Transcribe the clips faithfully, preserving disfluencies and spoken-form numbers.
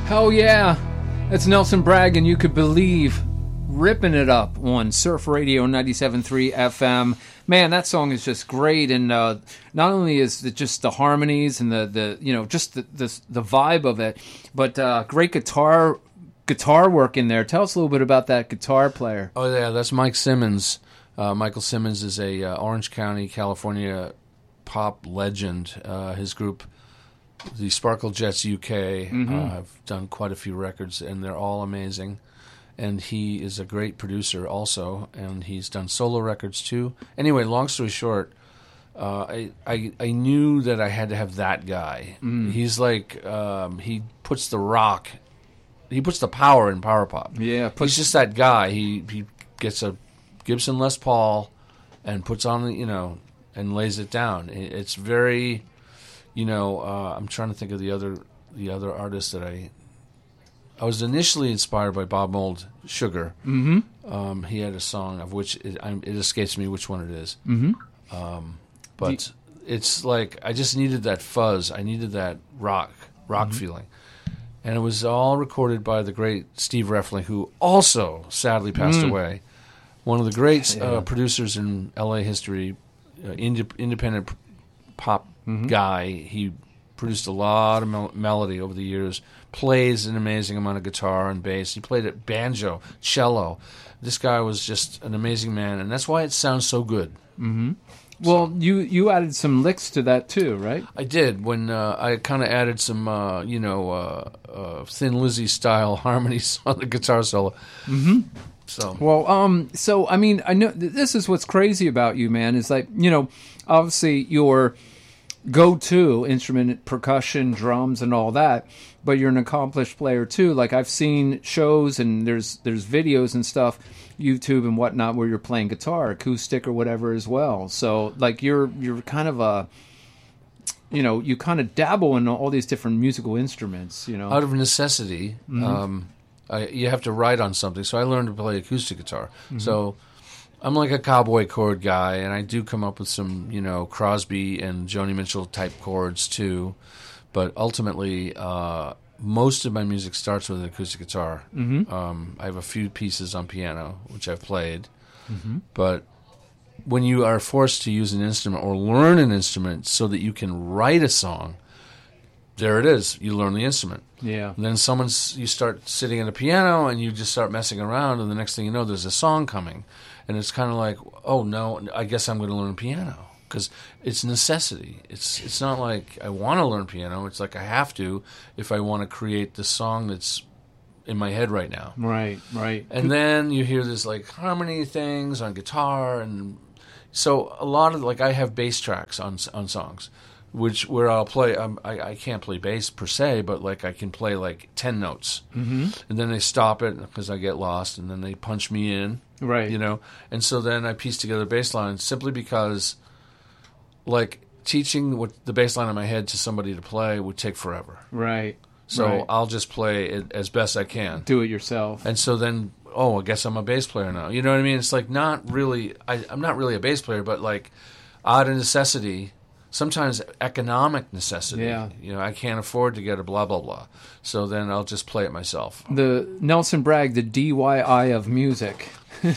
Hell yeah. That's Nelson Bragg, and You Could Believe, ripping it up on Surf Radio ninety-seven point three F M. Man, that song is just great, and uh, not only is it just the harmonies and the, the you know, just the, the, the vibe of it, but uh, great guitar guitar work in there. Tell us a little bit about that guitar player. Oh, yeah, that's Mike Simmons. Uh, Michael Simmons is a uh, Orange County, California pop legend. Uh, his group, the Sparkle Jets U K, mm-hmm. uh, have done quite a few records, and they're all amazing. And he is a great producer also, and he's done solo records too. Anyway, long story short, uh, I, I I knew that I had to have that guy. Mm. He's like, um, he puts the rock, he puts the power in power pop. Yeah. Puts- he's just that guy. He he gets a Gibson Les Paul and puts on the, you know, and lays it down. It's very, you know, uh, I'm trying to think of the other the other artists that I. I was initially inspired by Bob Mould, Sugar. Mm-hmm. Um, he had a song of which it, I, it escapes me which one it is. Mm-hmm. Um, but you, it's like I just needed that fuzz. I needed that rock rock mm-hmm. feeling. And it was all recorded by the great Steve Reffling, who also sadly passed mm. away. One of the great yeah. uh, producers in L A history, uh, ind- independent p- pop mm-hmm. guy. He produced a lot of mel- melody over the years. Plays an amazing amount of guitar and bass. He played it banjo, cello. This guy was just an amazing man, and that's why it sounds so good. Mm-hmm. Well, so, you, you added some licks to that too, right? I did. When uh, I kind of added some, uh, you know, uh, uh, Thin Lizzy style harmonies on the guitar solo. Mm-hmm. So well, um, so I mean, I know th- this is what's crazy about you, man. Is like, you know, obviously your go-to instrument, percussion, drums, and all that. But you're an accomplished player too. Like I've seen shows and there's there's videos and stuff, YouTube and whatnot, where you're playing guitar, acoustic or whatever as well. So like you're you're kind of a, you know, you kind of dabble in all these different musical instruments. You know, out of necessity, mm-hmm. um, I, you have to write on something. So I learned to play acoustic guitar. Mm-hmm. So I'm like a cowboy chord guy, and I do come up with some, you know, Crosby and Joni Mitchell type chords too. But ultimately, uh, most of my music starts with an acoustic guitar. Mm-hmm. Um, I have a few pieces on piano, which I've played. Mm-hmm. But when you are forced to use an instrument or learn an instrument so that you can write a song, there it is. You learn the instrument. Yeah. And then someone's you start sitting at a piano and you just start messing around, and the next thing you know, there's a song coming. And it's kind of like, oh, no, I guess I'm going to learn piano. Because it's necessity. It's it's not like I want to learn piano. It's like I have to if I want to create the song that's in my head right now. Right, right. And then you hear this like harmony things on guitar, and so a lot of like I have bass tracks on on songs, which where I'll play. Um, I I can't play bass per se, but like I can play like ten notes, mm-hmm. and then they stop it because I get lost, and then they punch me in. Right. You know, and so then I piece together bass lines simply because. Like teaching what the bass line in my head to somebody to play would take forever. Right. So right. I'll just play it as best I can. Do it yourself. And so then, oh, I guess I'm a bass player now. You know what I mean? It's like not really, I, I'm not really a bass player, but like out of necessity, sometimes economic necessity. Yeah. You know, I can't afford to get a blah, blah, blah. So then I'll just play it myself. The Nelson Bragg, the D I Y of music.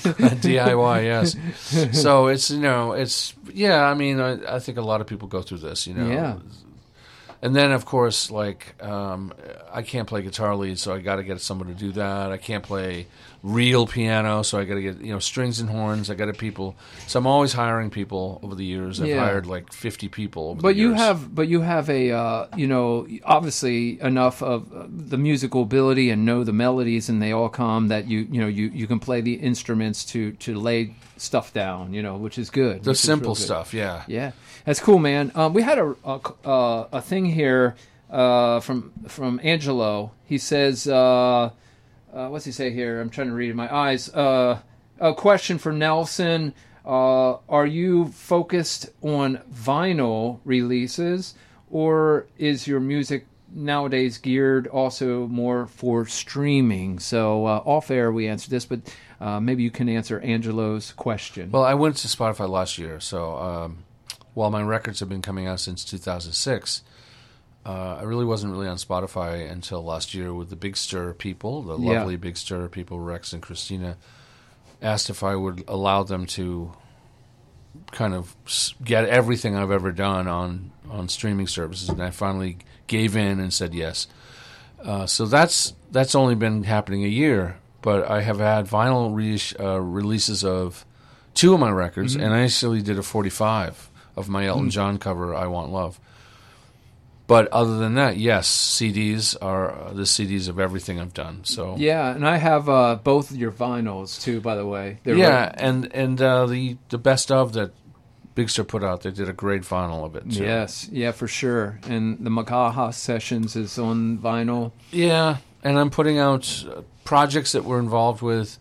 D I Y, yes. So it's, you know, it's, yeah, I mean, I, I think a lot of people go through this, you know. Yeah. And then, of course, like, um, I can't play guitar lead, so I got to get someone to do that. I can't play real piano, so I got to get, you know, strings and horns. I got to people. So I'm always hiring people over the years. I've yeah. hired like fifty people over but the years. you have, but you have a, uh, you know, obviously enough of uh, the musical ability and know the melodies, and they all come that you, you know, you, you can play the instruments to, to lay stuff down, you know, which is good. The simple stuff, yeah. Yeah. That's cool, man. Um, we had a a, a, a thing here uh, from from Angelo. He says, uh, uh, what's he say here? I'm trying to read in my eyes. Uh, a question for Nelson. Uh, are you focused on vinyl releases, or is your music nowadays geared also more for streaming? So uh, off air we answered this, but uh, maybe you can answer Angelo's question. Well, I went to Spotify last year, so... Um while my records have been coming out since two thousand six, Uh, I really wasn't really on Spotify until last year with the Big Stir people, the Yeah. lovely Big Stir people, Rex and Christina, asked if I would allow them to kind of s- get everything I've ever done on, on streaming services, and I finally gave in and said yes. Uh, so that's that's only been happening a year, but I have had vinyl re- uh, releases of two of my records, Mm-hmm. and I actually did a forty-five of my Elton Mm. John cover, I Want Love. But other than that, yes, C Ds are uh, the C Ds of everything I've done. So Yeah, and I have uh, both of your vinyls too, by the way. They're yeah, right- and and uh, the the best of that Big Star put out, they did a great vinyl of it too. Yes, yeah, for sure. And the Magaha Sessions is on vinyl. Yeah, and I'm putting out uh, projects that we're involved with.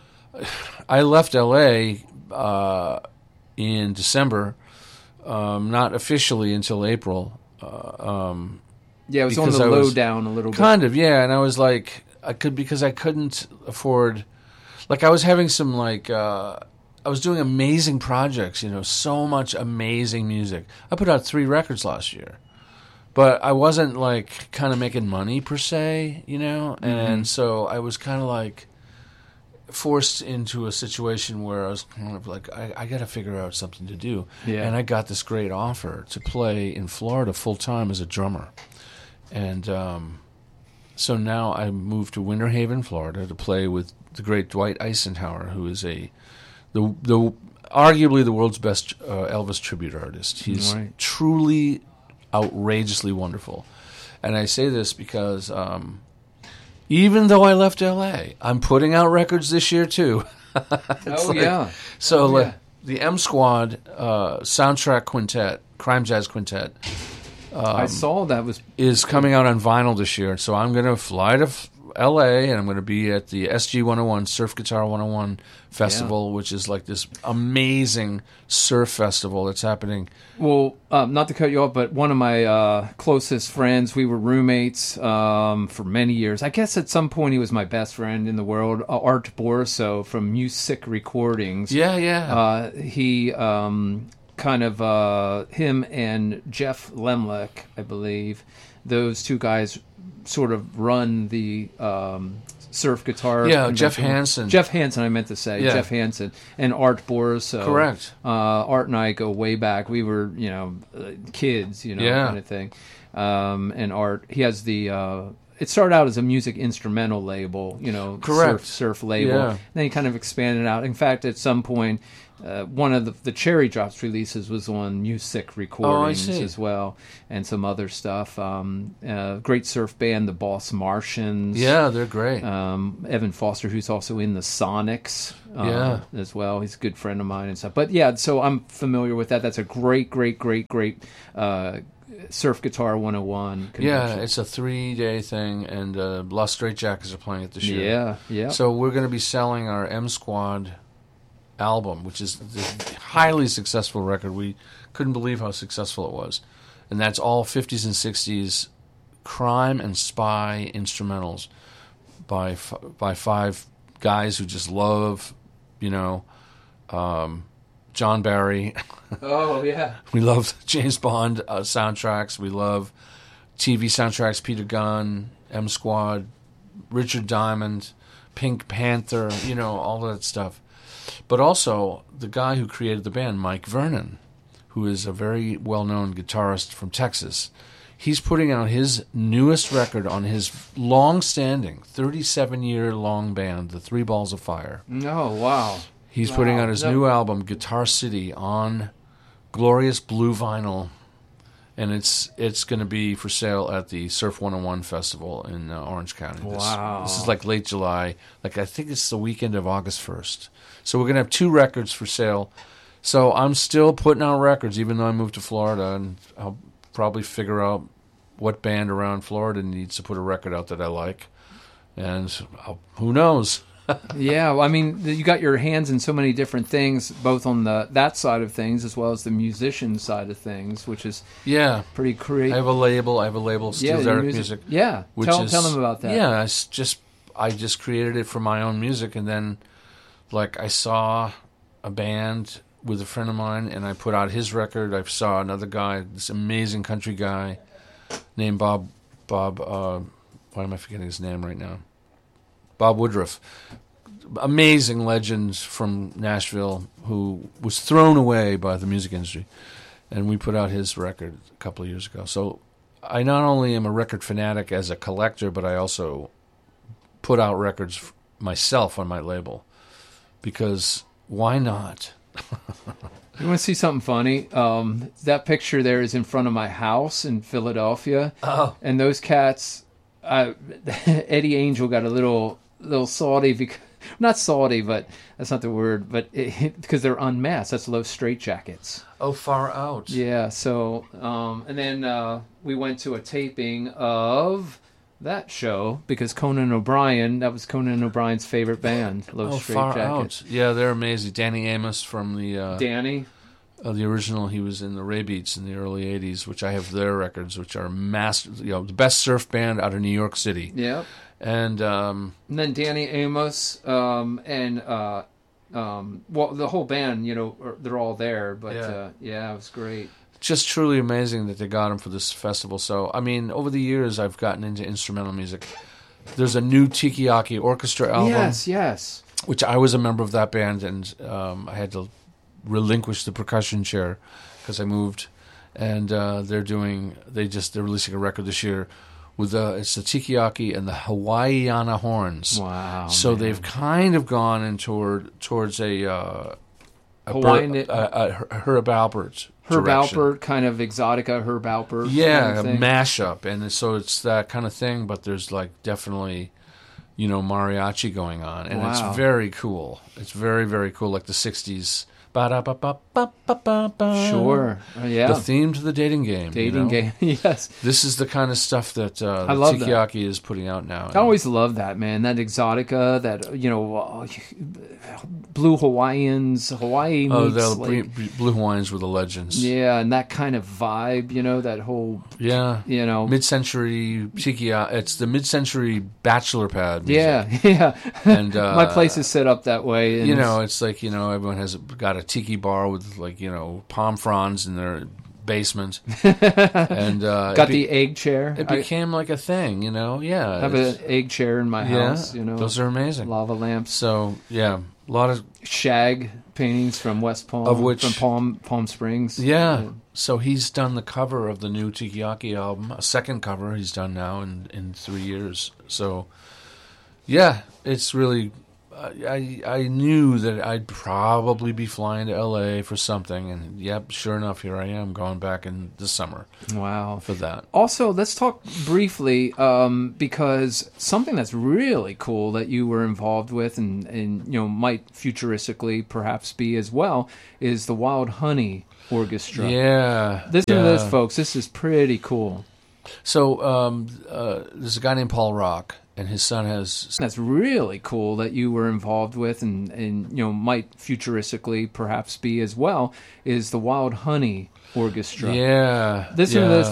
I left L A uh, in December, um, not officially until April. Uh, um, Yeah, it was on Because the I was lowdown a little bit. kind of, yeah, and I was like, I could because I couldn't afford. Like I was having some like uh, I was doing amazing projects, you know, so much amazing music. I put out three records last year. But I wasn't, like, kind of making money, per se, you know? And so I was kind of, like, forced into a situation where I was kind of like, I, I got to figure out something to do. Yeah. And I got this great offer to play in Florida full-time as a drummer. And um, so now I moved to Winter Haven, Florida, to play with the great Dwight Eisenhower, who is a the the arguably the world's best uh, Elvis tribute artist. He's Right. truly outrageously wonderful. And I say this because um, even though I left L A, I'm putting out records this year too. Oh, like- yeah. So Oh, like, yeah. the M Squad uh, soundtrack quintet, Crime Jazz Quintet, I saw that was is coming out on vinyl this year. So I'm going to fly to f- L A and I'm going to be at the S G one oh one, Surf Guitar one oh one Festival, which is like this amazing surf festival that's happening. well, um, not to cut you off, but one of my uh, closest friends. We were roommates um, for many years. I guess at some point he was my best friend in the world. Uh, Art Borso from Music Recordings. Yeah, yeah. Uh, he um, kind of uh, him and Jeff Lemlich, I believe, those two guys sort of run the um, surf guitar. Yeah, Jeff convention. Hansen. Jeff Hansen, I meant to say. Yeah. Jeff Hansen and Art Borso. Correct. Uh, Art and I go way back. We were, you know, uh, kids, you know, Yeah. kind of thing. Um, and Art, he has the. Uh, it started out as a music instrumental label, you know, Correct. surf surf label. Yeah. Then he kind of expanded out. In fact, at some point, uh, one of the, the Cherry Drops releases was on Music Recordings see. as well, and some other stuff. Um, uh, great surf band, the Boss Martians. Yeah, they're great. Um, Evan Foster, who's also in the Sonics, uh, Yeah. as well. He's a good friend of mine and stuff. But yeah, so I'm familiar with that. That's a great, great, great, great uh, Surf Guitar one oh one. yeah, convention. it's a three-day thing, and uh, Lost Straitjackets are playing it this year. yeah, yeah. So we're going to be selling our M Squad album, which is a highly successful record. We couldn't believe how successful it was. And that's all fifties and sixties crime and spy instrumentals by f- by five guys who just love, you know, um, John Barry. oh yeah. We love James Bond uh, soundtracks. We love T V soundtracks, Peter Gunn, M Squad, Richard Diamond, Pink Panther, you know, all that stuff. But also the guy who created the band, Mike Vernon, who is a very well-known guitarist from Texas. He's putting out his newest record on his long-standing, thirty-seven-year-long band, the Three Balls of Fire. Oh wow. He's Wow. putting out his No- new album, Guitar City, on glorious blue vinyl, and it's it's going to be for sale at the Surf one oh one Festival in uh, Orange County. This, Wow. This is like late July. Like I think it's the weekend of August first. So we're going to have two records for sale. So I'm still putting out records, even though I moved to Florida, and I'll probably figure out what band around Florida needs to put a record out that I like, and I'll, who knows. Yeah, well, I mean, you got your hands in so many different things, both on the that side of things as well as the musician side of things, which is Yeah. pretty I creative. have a label. I have a label, Steel yeah, Derrick your Music. Yeah, which tell is, tell them about that. Yeah, I s- just I just created it for my own music, and then like I saw a band with a friend of mine, and I put out his record. I saw another guy, this amazing country guy, named Bob. Bob. Uh, why am I forgetting his name right now? Bob Woodruff. Amazing legend from Nashville who was thrown away by the music industry, and we put out his record a couple of years ago. So I not only am a record fanatic as a collector, but I also put out records myself on my label, because why not? You want to see something funny? Um, that picture there is in front of my house in Philadelphia. Oh. And those cats, uh, Eddie Angel got a little little salty, because, not salty, but that's not the word, but it, because they're unmasked. That's Low Straitjackets. Oh, far out. Yeah, so, um, and then uh, we went to a taping of that show, because Conan O'Brien, that was Conan O'Brien's favorite band, Low Oh, far Straitjackets. out. Yeah, they're amazing. Danny Amos from the uh, Danny. uh, the original. He was in the Ray Beats in the early eighties, which I have their records, which are master. You know, the best surf band out of New York City. Yep. And um, And then Danny Amos, um, and uh, um, well, the whole band, you know, are- they're all there. But Yeah. uh, yeah, it was great. just truly amazing that they got him for this festival. So, I mean, over the years, I've gotten into instrumental music. There's a new Tikiaki Orchestra album, Yes, yes. which I was a member of that band, and um, I had to relinquish the percussion chair because I moved. And uh, they're doing, they just, they're releasing a record this year with uh, it's the Tikiaki and the Hawaiiana horns. Wow. So man. they've kind of gone in toward towards a uh, a, Hawaiian- Bur- a, a Herb Alpert. Herb direction. Alpert, kind of exotica Herb Alpert. Yeah, kind of a thing. mashup, and so it's that kind of thing. But there's like definitely, you know, mariachi going on, and Wow. it's very cool. It's very very cool, like the sixties. Ba-da-ba-ba-ba-ba-ba. Sure. Uh, yeah. The theme to the dating game. you Dating know? game. Yes. This is the kind of stuff that uh, I the love that. Tikiaki is putting out now. I always love that, man. That exotica, that, you know, uh, blue Hawaiians, Hawaii oh, meets, the like, Blue Blue Hawaiians were the legends. yeah, and that kind of vibe, you know, that whole, Yeah. you know. Mid-century Tikiaki. It's the mid-century bachelor pad music. Yeah, yeah. And uh, My place is set up that way. And you know, it's like, you know, everyone has got a tiki bar with, like, you know, palm fronds in their basement. and uh, got it be- the egg chair. It I became like a thing, you know? Yeah. have it's- an egg chair in my yeah, house, you know. those are amazing. Lava lamps. So, yeah, a lot of... Shag paintings from West Palm. Of which- From Palm Palm Springs. Yeah. So he's done the cover of the new Tikiaki album, a second cover he's done now in, in three years. So, yeah, it's really... I I knew that I'd probably be flying to L A for something, and yep, sure enough, here I am going back in the summer Wow. for that. Also, let's talk briefly, um, because something that's really cool that you were involved with, and, and you know might futuristically perhaps be as well, is the Wild Honey Orchestra. Yeah, Listen yeah. to this, folks. This is pretty cool. So um, uh, there's a guy named Paul Rock, and his son has. That's really cool that you were involved with, and, and you know might futuristically perhaps be as well, is the Wild Honey Orchestra. Yeah, Listen yeah. to this,